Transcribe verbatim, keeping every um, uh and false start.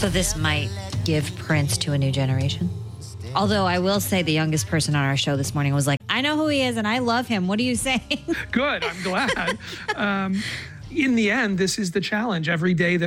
So this might give Prince to a new generation. Although I will say the youngest person on our show this morning was like, I know who he is and I love him. What are you saying? Good. I'm glad. um, in the end, this is the challenge. Every day that